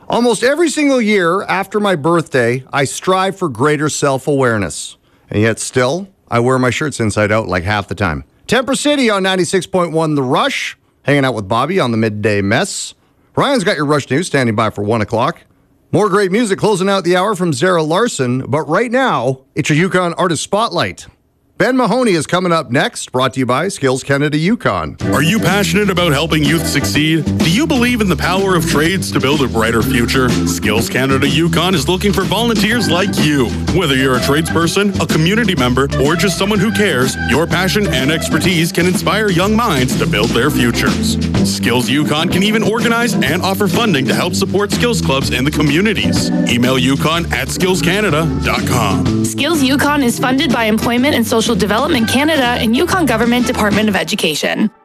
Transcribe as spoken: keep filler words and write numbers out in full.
Almost every single year after my birthday, I strive for greater self-awareness. And yet still, I wear my shirts inside out like half the time. Temper City on ninety-six point one The Rush. Hanging out with Bobby on the Midday Mess. Ryan's got your Rush News standing by for one o'clock. More great music closing out the hour from Zara Larson. But right now, it's your Yukon Artist Spotlight. Ben Mahoney is coming up next, brought to you by Skills Canada Yukon. Are you passionate about helping youth succeed? Do you believe in the power of trades to build a brighter future? Skills Canada Yukon is looking for volunteers like you. Whether you're a tradesperson, a community member, or just someone who cares, your passion and expertise can inspire young minds to build their futures. Skills Yukon can even organize and offer funding to help support skills clubs in the communities. Email yukon at skills canada dot com. Skills Yukon is funded by Employment and Social Development Canada and Yukon Government Department of Education.